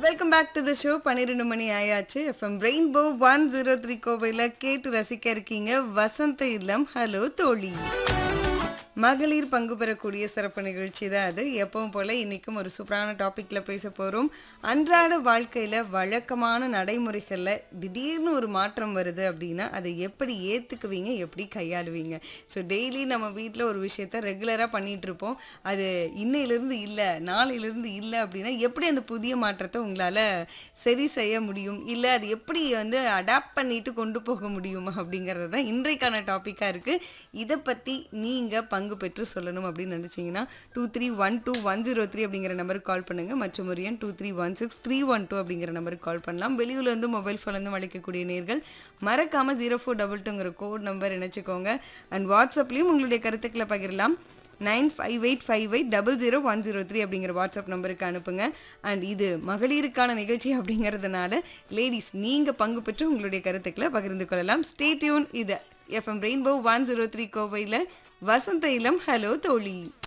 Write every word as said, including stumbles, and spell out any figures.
Welcome back to the show. பன்னிரெண்டு மணி ஆயாச்சு. FM rainbow one zero three கோவையில் கேட்டு ரசிக்க இருக்கீங்க வசந்த இல்லம். ஹலோ தோழி. மகளிர் பங்கு பெறக்கூடிய சிறப்பு நிகழ்ச்சி தான் அது. எப்பவும் போல் இன்றைக்கும் ஒரு சூப்பரான டாப்பிக்கில் பேச போகிறோம். அன்றாட வாழ்க்கையில் வழக்கமான நடைமுறைகளில் திடீர்னு ஒரு மாற்றம் வருது அப்படின்னா அதை எப்படி ஏற்றுக்குவீங்க, எப்படி கையாளுவீங்க? ஸோ டெய்லி நம்ம வீட்டில் ஒரு விஷயத்த ரெகுலராக பண்ணிகிட்ருப்போம். அது இன்னையிலேருந்து இல்லை, நாளையிலேருந்து இல்லை அப்படின்னா எப்படி அந்த புதிய மாற்றத்தை உங்களால் சரி செய்ய முடியும், இல்லை அது எப்படி வந்து அடாப்ட் பண்ணிட்டு கொண்டு போக முடியும் அப்படிங்கிறது தான் இன்றைக்கான டாப்பிக்காக இருக்குது. இதை பற்றி நீங்கள் பங்கு பெற்று சொல்லணும் அப்படின்னு நினச்சிங்கன்னா two three one two one zero three அப்படிங்கிற நம்பருக்கு கால் பண்ணுங்கள். மற்றும் ஒரு எண் two three one six three one two அப்படிங்கிற நம்பருக்கு கால் பண்ணலாம். வெளியூர்லேருந்து மொபைல் ஃபோன்லேருந்து அழைக்கக்கூடிய நேர்கள் மறக்காமல் zero four double டூங்கிற code number இணைச்சிக்கோங்க. And வாட்ஸ்அப்லேயும் உங்களுடைய கருத்துக்களை பகிரலாம். Nine five eight five eight double zero one zero three அப்படிங்கிற வாட்ஸ்அப் நம்பருக்கு அனுப்புங்க. அண்ட் இது மகளிருக்கான நிகழ்ச்சி அப்படிங்கிறதுனால லேடிஸ் நீங்கள் பங்கு பெற்று உங்களுடைய கருத்துக்களை பகிர்ந்து கொள்ளலாம். Stay tune. இது FM rainbow one zero three கோவையில் வசந்த இளம். ஹலோ தோழி.